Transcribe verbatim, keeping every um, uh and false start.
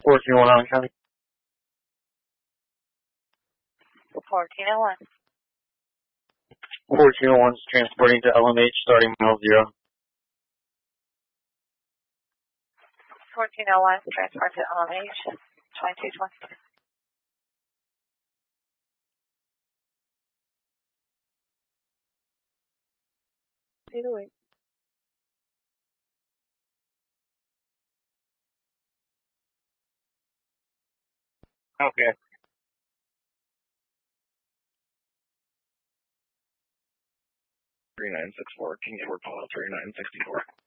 fourteen oh one Allen County. fourteen oh one. fourteen oh one is transporting to L M H starting mile zero. fourteen oh one, transport to L M H, twenty-two twenty. Either way. Okay. three nine six four, Kingsford, call three nine six four.